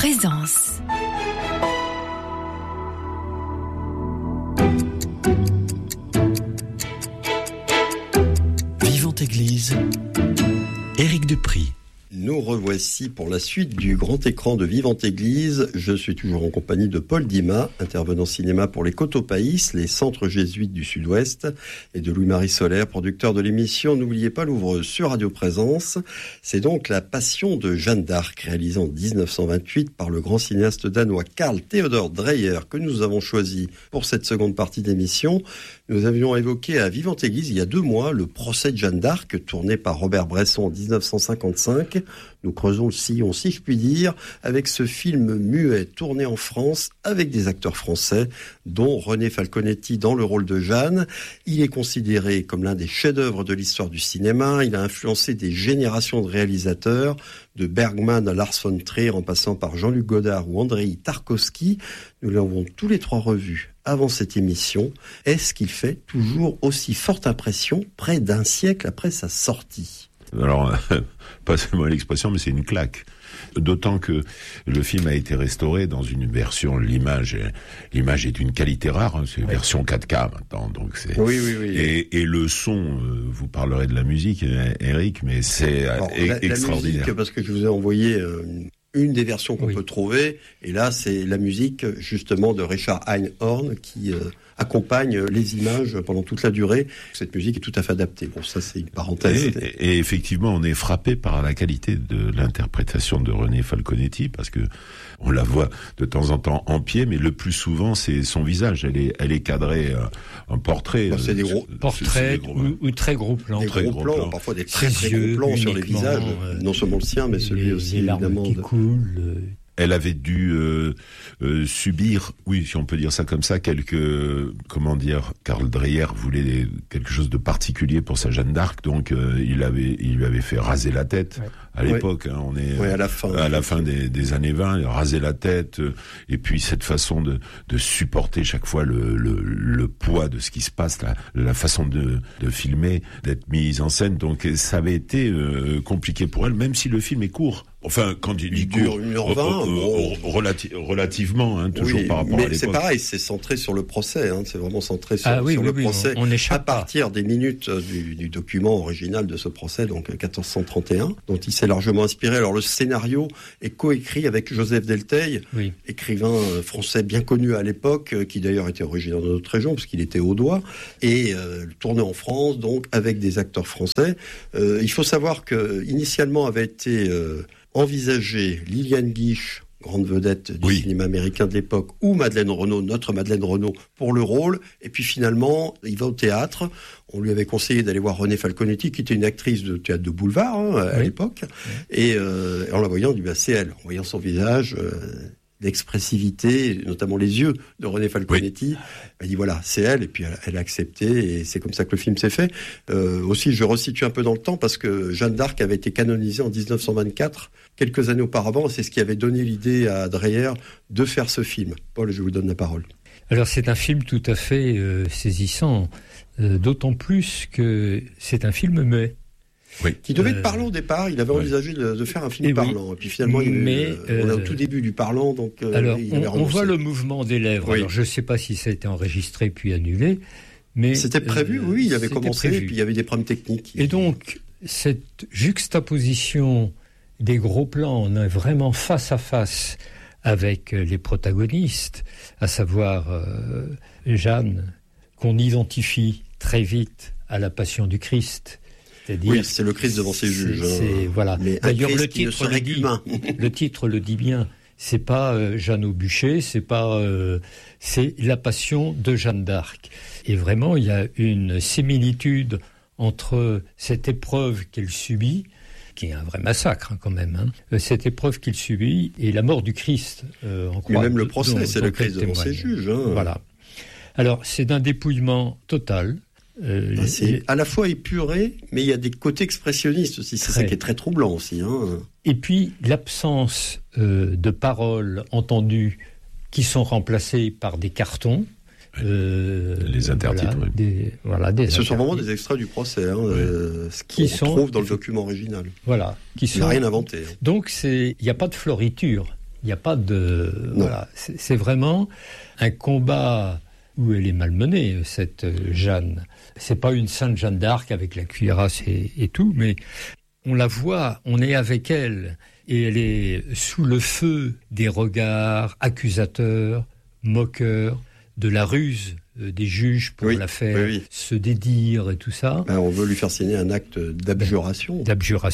Présence. Vivante Église, Éric Dupry. Nous revoici pour la suite du grand écran de Vivante Église. Je suis toujours en compagnie de Paul Dimas, intervenant cinéma pour les Cotopaïs, les centres jésuites du Sud-Ouest, et de Louis-Marie Solaire, producteur de l'émission N'oubliez pas l'ouvre sur Radio Présence. C'est donc La Passion de Jeanne d'Arc, réalisée en 1928 par le grand cinéaste danois Carl Theodor Dreyer, que nous avons choisi pour cette seconde partie d'émission. Nous avions évoqué à Vivante Église il y a 2 mois le procès de Jeanne d'Arc, tourné par Robert Bresson en 1955. Nous creusons le sillon, si je puis dire, avec ce film muet tourné en France avec des acteurs français, dont René Falconetti dans le rôle de Jeanne. Il est considéré comme l'un des chefs-d'œuvre de l'histoire du cinéma. Il a influencé des générations de réalisateurs, de Bergman à Lars von Trier, en passant par Jean-Luc Godard ou Andrei Tarkovsky. Nous l'avons tous les 3 revus avant cette émission. Est-ce qu'il fait toujours aussi forte impression près d'un siècle après sa sortie ? Alors, passez-moi l'expression, mais c'est une claque. D'autant que le film a été restauré dans une version, l'image est d'une qualité rare, hein, c'est une version 4K maintenant, donc c'est. Oui. Et le son, vous parlerez de la musique, Eric, mais c'est extraordinaire. La musique, parce que je vous ai envoyé une des versions qu'on peut trouver, et là c'est la musique justement de Richard Einhorn qui accompagne les images pendant toute la durée. Cette musique est tout à fait adaptée. Bon, ça c'est une parenthèse. Et effectivement, on est frappé par la qualité de l'interprétation de René Falconetti, parce que on la voit de temps en temps en pied, mais le plus souvent c'est son visage. Elle est cadrée en portrait. C'est des gros portraits ou très gros plans. Des gros plans, parfois des très gros plans sur les visages. Non seulement le sien, mais celui aussi évidemment. Qui coulent. Elle avait dû subir, oui, si on peut dire ça comme ça, Karl Dreyer voulait quelque chose de particulier pour sa Jeanne d'Arc, donc il lui avait fait raser la tête à l'époque. Hein, on est à la fin des années 20, raser la tête, et puis cette façon de supporter chaque fois le poids de ce qui se passe, la façon de filmer, d'être mise en scène. Donc ça avait été compliqué pour elle, même si le film est court. Enfin, quand il dure 1h20, relativement, hein, toujours par rapport à l'époque. Mais c'est pareil, c'est centré sur le procès, hein, c'est vraiment centré sur le procès. On échappe à partir des minutes du document original de ce procès, donc 1431, dont il s'est largement inspiré. Alors le scénario est coécrit avec Joseph Delteil, écrivain français bien connu à l'époque, qui d'ailleurs était originaire de notre région, parce qu'il était audois, et tourné en France, donc avec des acteurs français. Il faut savoir que initialement avait été envisager Liliane Guiche, grande vedette du cinéma américain de l'époque, ou Madeleine Renaud, notre Madeleine Renaud, pour le rôle. Et puis finalement, il va au théâtre. On lui avait conseillé d'aller voir René Falconetti, qui était une actrice de théâtre de boulevard à l'époque. Et en la voyant, on dit c'est elle. En voyant son visage, l'expressivité, notamment les yeux de René Falconetti, elle dit voilà, c'est elle, et puis elle a accepté, et c'est comme ça que le film s'est fait. Aussi, je resitue un peu dans le temps, parce que Jeanne d'Arc avait été canonisée en 1924, quelques années auparavant, et c'est ce qui avait donné l'idée à Dreyer de faire ce film. Paul, je vous donne la parole. Alors c'est un film tout à fait saisissant, d'autant plus que c'est un film muet. Qui devait être parlant au départ, il avait envisagé de faire un film parlant, et puis finalement on est au tout début du parlant, donc alors on voit le mouvement des lèvres. Alors je ne sais pas si ça a été enregistré puis annulé, mais c'était prévu, il avait commencé, et puis il y avait des problèmes techniques. Et donc cette juxtaposition des gros plans, on est vraiment face à face avec les protagonistes, à savoir Jeanne, qu'on identifie très vite à la Passion du Christ. C'est le Christ devant ses juges. Voilà. D'ailleurs, le titre le dit bien. C'est pas Jeanne au bûcher, c'est la Passion de Jeanne d'Arc. Et vraiment, il y a une similitude entre cette épreuve qu'elle subit, qui est un vrai massacre quand même, cette épreuve qu'il subit, et la mort du Christ. Mais même le procès, c'est le Christ devant ses juges. Voilà. Alors, c'est d'un dépouillement total. C'est à la fois épuré, mais il y a des côtés expressionnistes aussi. C'est ça qui est très troublant aussi. Et puis l'absence de paroles entendues qui sont remplacées par des cartons. Les intertitres. Ce sont vraiment des extraits du procès, ce qu'on trouve dans le document original. Voilà. Il n'a rien inventé. Donc il n'y a pas de floriture. Il n'y a pas de... Voilà, c'est vraiment un combat où elle est malmenée, cette Jeanne. C'est pas une sainte Jeanne d'Arc avec la cuirasse et tout, mais on la voit, on est avec elle, et elle est sous le feu des regards accusateurs, moqueurs, de la ruse des juges pour la faire se dédire et tout ça. On veut lui faire signer un acte d'abjuration.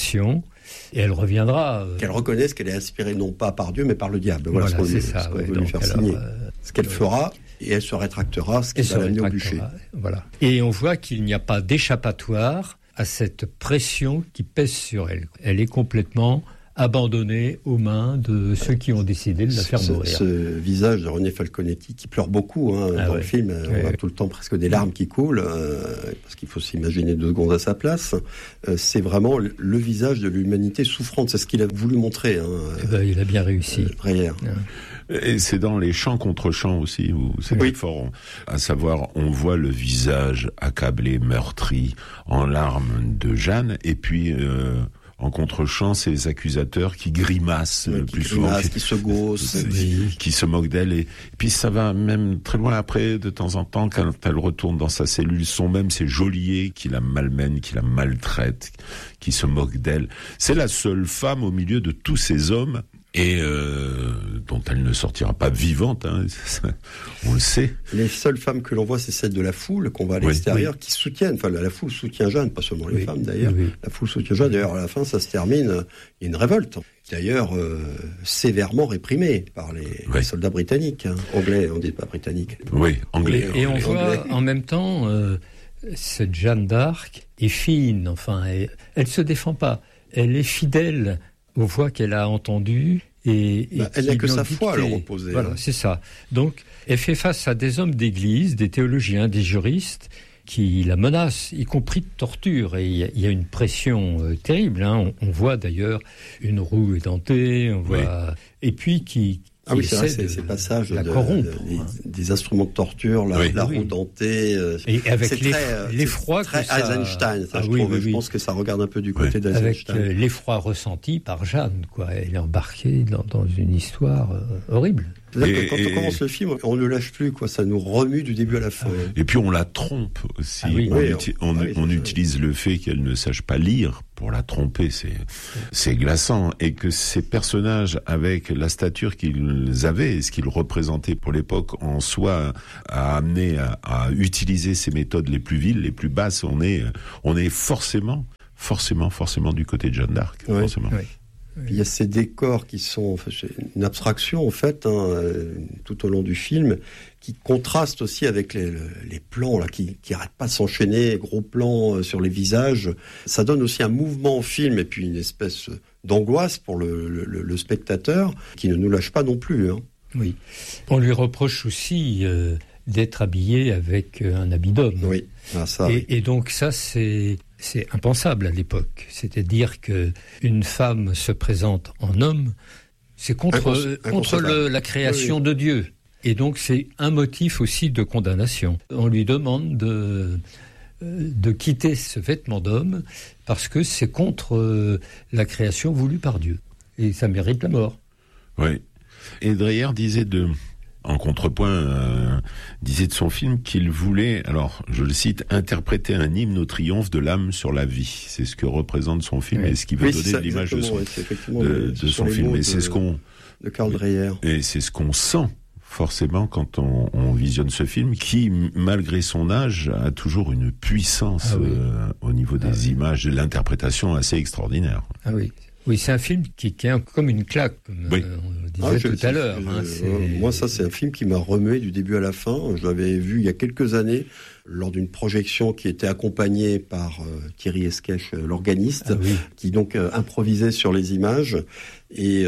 Et elle reviendra. Qu'elle reconnaisse qu'elle est inspirée non pas par Dieu, mais par le diable. Voilà ce qu'on veut lui faire signer. Ce qu'elle fera, et elle se rétractera, ce qui va l'amener au bûcher. Voilà. Et on voit qu'il n'y a pas d'échappatoire à cette pression qui pèse sur elle. Elle est complètement abandonnée aux mains de ceux qui ont décidé de la faire mourir. Ce visage de René Falconetti qui pleure beaucoup dans le film, on voit tout le temps presque des larmes qui coulent, parce qu'il faut s'imaginer 2 secondes à sa place. C'est vraiment le visage de l'humanité souffrante, c'est ce qu'il a voulu montrer. Il a bien réussi. Prière. Et c'est dans les chants contre chants aussi, où c'est très fort. À savoir, on voit le visage accablé, meurtri, en larmes de Jeanne, et puis... en contre-champ, c'est les accusateurs qui grimacent plus souvent, qui se gaussent, qui se moquent d'elle. Et puis ça va même très loin après, de temps en temps, quand elle retourne dans sa cellule, sont même ses geôliers qui la malmènent, qui la maltraitent, qui se moquent d'elle. C'est la seule femme au milieu de tous ces hommes, et dont elle ne sortira pas vivante, on le sait. Les seules femmes que l'on voit, c'est celles de la foule qu'on voit à l'extérieur, qui soutiennent, enfin la foule soutient Jeanne, pas seulement les femmes d'ailleurs, la foule soutient Jeanne, d'ailleurs à la fin ça se termine, il y a une révolte, d'ailleurs sévèrement réprimée par les soldats britanniques, anglais, on dit pas britanniques. Oui, anglais. Et on voit en même temps, cette Jeanne d'Arc est fine, enfin, elle se défend pas, elle est fidèle aux voix qu'elle a entendues. Elle n'a que sa foi à le reposer. Voilà, c'est ça. Donc, elle fait face à des hommes d'église, des théologiens, des juristes, qui la menacent, y compris de torture. Et il y a une pression terrible. On voit d'ailleurs une roue édentée, on voit... Et puis qui c'est vrai, ces passages des instruments de torture, la roue dentée. Et avec l'effroi très Eisenstein, je pense que ça regarde un peu du côté d'Eisenstein. Avec l'effroi ressenti par Jeanne, quoi. Elle est embarquée dans une histoire horrible. C'est-à-dire que quand on commence le film, on ne lâche plus, quoi. Ça nous remue du début à la fin. Et puis on la trompe aussi. On utilise le fait qu'elle ne sache pas lire pour la tromper. C'est glaçant. Et que ces personnages, avec la stature qu'ils avaient et ce qu'ils représentaient pour l'époque, en soi, a amené à utiliser ces méthodes les plus viles, les plus basses. On est forcément du côté de Jeanne d'Arc. Forcément. Oui. Il y a ces décors qui sont une abstraction en fait, tout au long du film, qui contrastent aussi avec les plans là, qui n'arrêtent pas de s'enchaîner, gros plans sur les visages. Ça donne aussi un mouvement au film et puis une espèce d'angoisse pour le spectateur qui ne nous lâche pas non plus. Oui. On lui reproche aussi d'être habillé avec un habit d'homme. Oui. Et donc ça, c'est impensable à l'époque. C'est-à-dire que une femme se présente en homme, c'est contre la création de Dieu. Et donc c'est un motif aussi de condamnation. On lui demande de quitter ce vêtement d'homme parce que c'est contre la création voulue par Dieu. Et ça mérite la mort. Oui. Et Dreyer disait en contrepoint, disait de son film qu'il voulait, alors je le cite, interpréter un hymne au triomphe de l'âme sur la vie. C'est ce que représente son film et ce qu'il veut donner de l'image de son film. Et c'est ce qu'on... De Karl Dreyer. Et c'est ce qu'on sent forcément quand on visionne ce film, qui, malgré son âge, a toujours une puissance au niveau des images, de l'interprétation assez extraordinaire. Ah oui. Oui, c'est un film qui est comme une claque, comme on disait tout à l'heure. Moi, ça, c'est un film qui m'a remué du début à la fin. Je l'avais vu il y a quelques années, lors d'une projection qui était accompagnée par Thierry Esquèche, l'organiste, qui donc improvisait sur les images. Et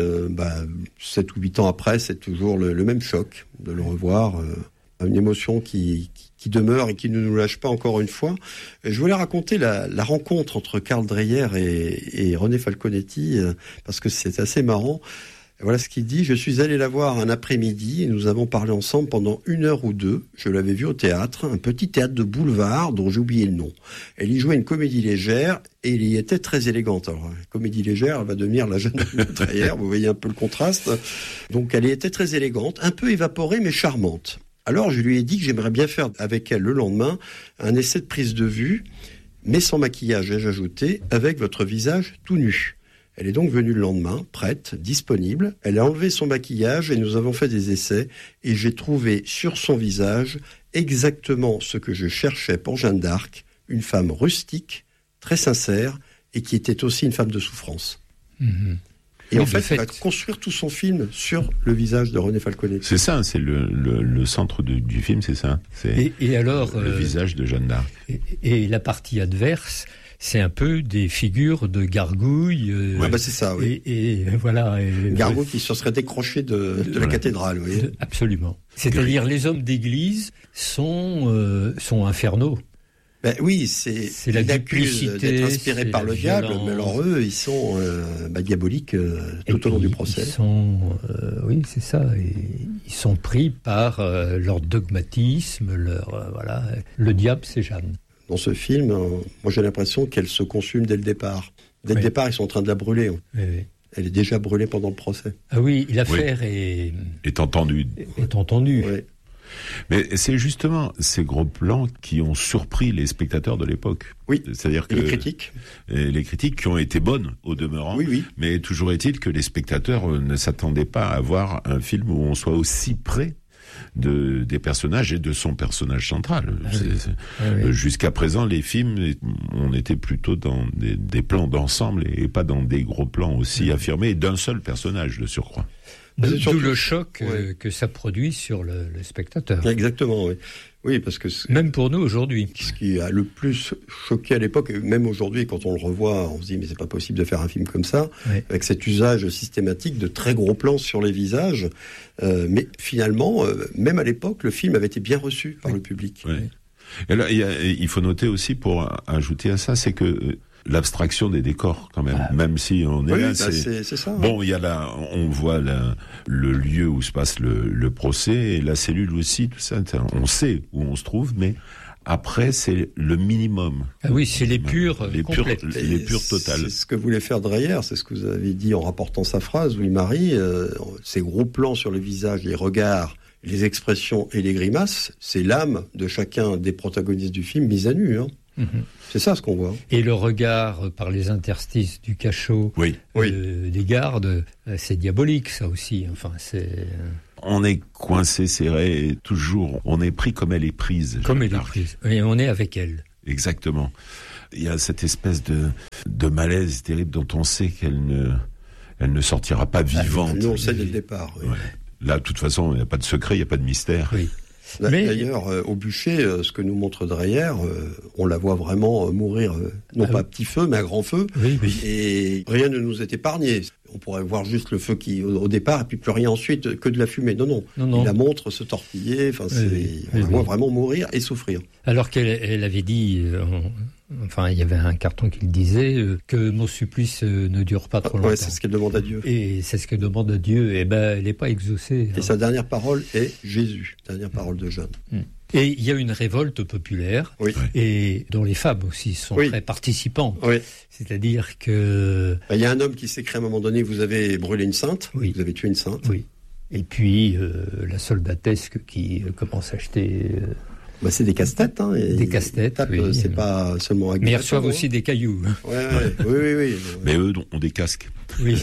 7 ou 8 ans après, c'est toujours le même choc de le revoir. Une émotion qui demeure et qui ne nous lâche pas encore une fois. Je voulais raconter la rencontre entre Karl Dreyer et René Falconetti, parce que c'est assez marrant. Et voilà ce qu'il dit. Je suis allé la voir un après-midi et nous avons parlé ensemble pendant 1 heure ou 2. Je l'avais vue au théâtre, un petit théâtre de boulevard dont j'ai oublié le nom. Elle y jouait une comédie légère et elle y était très élégante. Alors, comédie légère, elle va devenir la jeune Dreyer. Vous voyez un peu le contraste. Donc, elle y était très élégante, un peu évaporée mais charmante. Alors, je lui ai dit que j'aimerais bien faire avec elle le lendemain un essai de prise de vue, mais sans maquillage, ai-je ajouté, avec votre visage tout nu. Elle est donc venue le lendemain, prête, disponible. Elle a enlevé son maquillage et nous avons fait des essais. Et j'ai trouvé sur son visage exactement ce que je cherchais pour Jeanne d'Arc, une femme rustique, très sincère, et qui était aussi une femme de souffrance. Mmh. Et oui, en fait, elle va construire tout son film sur le visage de René Falconet. C'est ça, c'est le centre du film, c'est ça. C'est et alors, le visage de Jeanne d'Arc. Et la partie adverse, c'est un peu des figures de gargouilles. C'est ça, oui. Et voilà. Gargouilles qui se seraient décrochées de la cathédrale, oui. Absolument. C'est-à-dire, les hommes d'église sont infernaux. Ben oui, c'est la duplicité d'être inspirés par le diable, mais alors eux, ils sont diaboliques tout au long du procès. Oui, c'est ça. Et ils sont pris par leur dogmatisme, Le diable, c'est Jeanne. Dans ce film, moi j'ai l'impression qu'elle se consume dès le départ. Dès le départ, ils sont en train de la brûler. Oui. Elle est déjà brûlée pendant le procès. Ah oui, l'affaire est entendue. Oui. Mais c'est justement ces gros plans qui ont surpris les spectateurs de l'époque. Oui, c'est-à-dire que les critiques. Les critiques qui ont été bonnes au demeurant. Oui. Mais toujours est-il que les spectateurs ne s'attendaient pas à voir un film où on soit aussi près des personnages et de son personnage central. Jusqu'à présent, les films, on était plutôt dans des plans d'ensemble et pas dans des gros plans aussi affirmés d'un seul personnage de surcroît. D'où le choc que ça produit sur le spectateur. Exactement, oui. Oui, parce que même pour nous aujourd'hui. Ce qui a le plus choqué à l'époque, et même aujourd'hui, quand on le revoit, on se dit mais c'est pas possible de faire un film comme ça, avec cet usage systématique de très gros plans sur les visages. Mais finalement, même à l'époque, le film avait été bien reçu par le public. Oui. Et là, il faut noter aussi, pour ajouter à ça, c'est que l'abstraction des décors, quand même, même si on est là, c'est ça. Bon, il y a on voit le lieu où se passe le procès, et la cellule aussi, tout ça. On sait où on se trouve, mais après, c'est le minimum. Ah oui, c'est les purs totales. C'est ce que voulait faire Dreyer, c'est ce que vous avez dit en rapportant sa phrase, Louis-Marie. Ces gros plans sur le visage, les regards, les expressions et les grimaces, c'est l'âme de chacun des protagonistes du film mise à nu. C'est ça ce qu'on voit. Et le regard par les interstices du cachot des gardes, c'est diabolique ça aussi. Enfin, on est coincé, serré, et toujours, on est pris comme elle est prise. Comme elle est prise, et on est avec elle. Exactement. Il y a cette espèce de malaise terrible dont on sait qu'elle ne sortira pas vivante. Nous, on sait dès le départ. Oui. Ouais. Là, de toute façon, il n'y a pas de secret, il n'y a pas de mystère. Oui. D'ailleurs, au bûcher, ce que nous montre Dreyer, on la voit vraiment mourir, non pas à petit feu, mais à grand feu. Oui. Et rien ne nous est épargné. On pourrait voir juste le feu qui au départ, et puis plus rien ensuite, que de la fumée. Non. Il la montre se torpiller. Enfin, on la voit vraiment mourir et souffrir. Alors qu'elle avait dit, il y avait un carton qui le disait, que mon supplice ne dure pas trop longtemps. Ouais, c'est ce qu'elle demande à Dieu. Et c'est ce qu'elle demande à Dieu. Et elle n'est pas exaucée. Et sa dernière parole est Jésus, dernière parole de Jeanne. Et il y a une révolte populaire, et dont les femmes aussi sont très participantes. Oui. C'est-à-dire que... Il y a un homme qui s'écrit à un moment donné, vous avez brûlé une sainte, vous avez tué une sainte. Oui. Et puis la soldatesque qui commence à acheter... c'est des casse-têtes. Des casse-têtes, c'est pas seulement... Mais ils reçoivent aussi des cailloux. Oui. Mais eux ont des casques. Oui.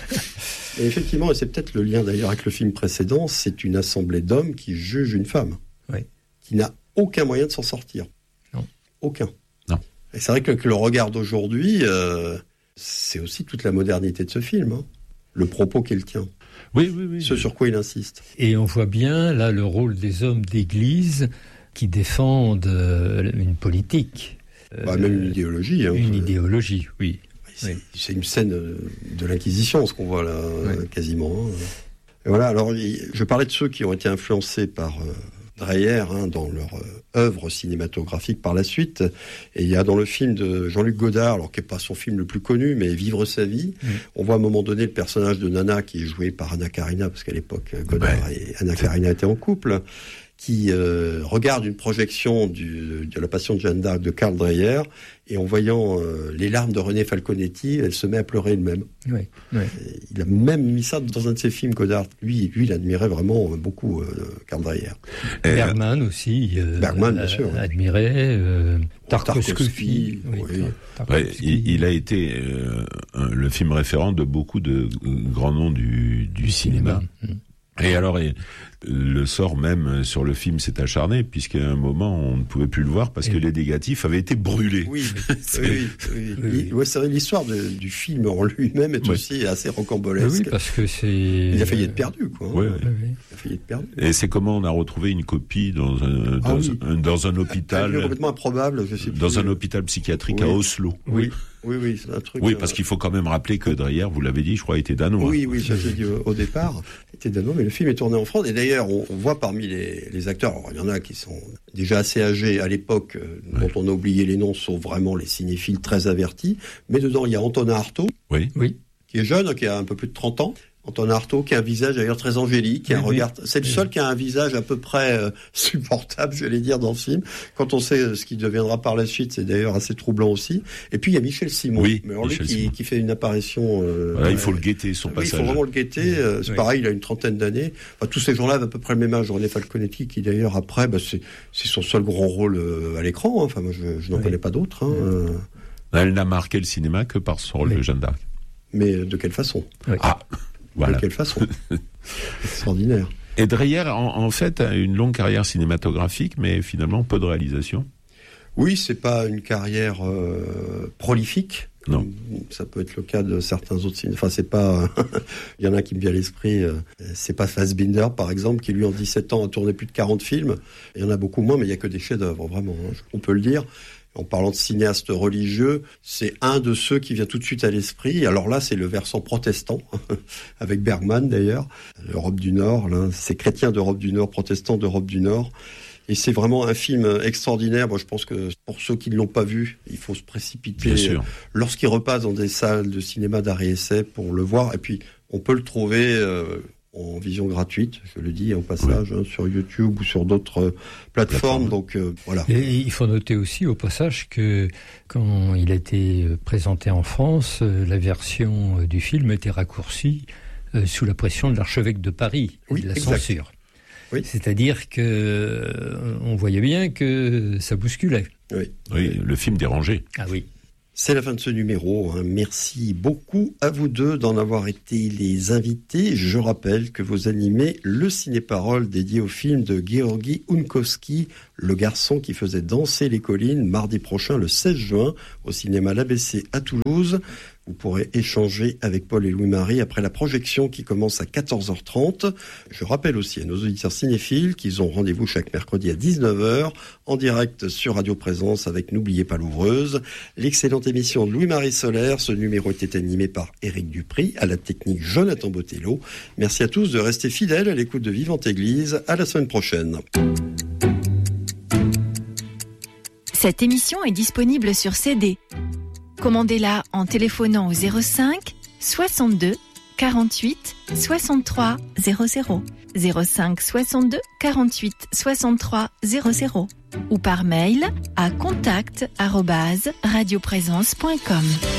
Et effectivement, et c'est peut-être le lien d'ailleurs avec le film précédent, c'est une assemblée d'hommes qui jugent une femme. Qui n'a aucun moyen de s'en sortir. Non. Aucun. Non. Et c'est vrai que le regard d'aujourd'hui, c'est aussi toute la modernité de ce film. Le propos qu'il tient. Oui. Ce sur quoi il insiste. Et on voit bien, là, le rôle des hommes d'église qui défendent une politique. Même une idéologie. Une idéologie, oui. C'est une scène de l'Inquisition, ce qu'on voit là, quasiment. Et voilà, alors, je parlais de ceux qui ont été influencés par Dreyer dans leur œuvre cinématographique par la suite. Et il y a dans le film de Jean-Luc Godard, alors qui n'est pas son film le plus connu, mais Vivre sa vie, on voit à un moment donné le personnage de Nana qui est joué par Anna Karina, parce qu'à l'époque Godard et Anna Karina étaient en couple, qui regarde une projection de La Passion de Jeanne d'Arc de Karl Dreyer, et en voyant les larmes de René Falconetti, elle se met à pleurer elle-même. Oui. Il a même mis ça dans un de ses films, Godard. Lui, il admirait vraiment beaucoup Karl Dreyer. Bergman aussi. Bergman, bien sûr. Admirait. Tarkovsky. Il a été le film référent de beaucoup de grands noms du cinéma. Et alors, le sort même sur le film s'est acharné, puisqu'à un moment, on ne pouvait plus le voir parce que les négatifs avaient été brûlés. Oui. C'est vrai, l'histoire du film en lui-même est aussi assez rocambolesque. Oui, parce que il a failli être perdu, quoi. Oui. Il a failli être perdu. Et c'est comment on a retrouvé une copie dans un hôpital. Complètement improbable, je sais plus. Dans un hôpital psychiatrique à Oslo. Oui, c'est un truc. Oui, parce qu'il faut quand même rappeler que Dreyer, vous l'avez dit, je crois, était danois. Oui, ça j'ai dit au départ, était danois, mais le film est tourné en France. Et d'ailleurs, on voit parmi les acteurs, alors, il y en a qui sont déjà assez âgés à l'époque, dont on a oublié les noms, sauf vraiment les cinéphiles très avertis. Mais dedans, il y a Antonin Artaud, qui est jeune, qui a un peu plus de 30 ans. Antonin Artaud, qui a un visage d'ailleurs très angélique, qui a un regard. C'est le seul qui a un visage à peu près supportable, j'allais dire, dans le film. Quand on sait ce qui deviendra par la suite, c'est d'ailleurs assez troublant aussi. Et puis il y a Michel Simon, qui fait une apparition. Il faut le guetter, son passage. Il faut vraiment le guetter. C'est pareil, il a une trentaine d'années. Enfin, tous ces gens-là avaient à peu près le même âge. René Falconetti, qui d'ailleurs après, c'est son seul grand rôle à l'écran. Enfin, moi, je n'en connais pas d'autres. Elle n'a marqué le cinéma que par son rôle de Jeanne d'Arc. Mais de quelle façon? Voilà. De quelle façon? Extraordinaire. Et Dreyer, en fait, a une longue carrière cinématographique, mais finalement peu de réalisation. Oui, c'est pas une carrière prolifique. Non. Ça peut être le cas de certains autres cinéastes. Enfin, c'est pas. Il y en a qui me vient à l'esprit. C'est pas Fassbinder, par exemple, qui lui en 17 ans a tourné plus de 40 films. Il y en a beaucoup moins, mais il y a que des chefs-d'œuvre, vraiment. On peut le dire. En parlant de cinéaste religieux, c'est un de ceux qui vient tout de suite à l'esprit. Alors là, c'est le versant protestant, avec Bergman d'ailleurs, l'Europe du Nord. Là, c'est chrétien d'Europe du Nord, protestant d'Europe du Nord. Et c'est vraiment un film extraordinaire. Moi, je pense que pour ceux qui ne l'ont pas vu, il faut se précipiter. Bien sûr. Lorsqu'il repasse dans des salles de cinéma d'arrêt-essai pour le voir. Et puis, on peut le trouver en vision gratuite, je le dis au passage, sur YouTube ou sur d'autres plateformes. Donc voilà. Et il faut noter aussi au passage que quand il a été présenté en France, la version du film était raccourcie sous la pression de l'archevêque de Paris et de la censure. Oui. C'est-à-dire que on voyait bien que ça bousculait. Oui, le film dérangeait. Ah oui. C'est la fin de ce numéro. Merci beaucoup à vous deux d'en avoir été les invités. Je rappelle que vous animez le ciné-parole dédié au film de Georgi Unkowski, Le garçon qui faisait danser les collines, mardi prochain, le 16 juin, au cinéma L'ABC à Toulouse. Vous pourrez échanger avec Paul et Louis-Marie après la projection qui commence à 14h30. Je rappelle aussi à nos auditeurs cinéphiles qu'ils ont rendez-vous chaque mercredi à 19h en direct sur Radio Présence avec N'oubliez pas l'ouvreuse. L'excellente émission de Louis-Marie Solaire. Ce numéro était animé par Éric Dupry, à la technique Jonathan Botello. Merci à tous de rester fidèles à l'écoute de Vivante Église. À la semaine prochaine. Cette émission est disponible sur CD. Commandez-la en téléphonant au 05 62 48 63 00. 05 62 48 63 00 ou par mail à contact@radioprésence.com.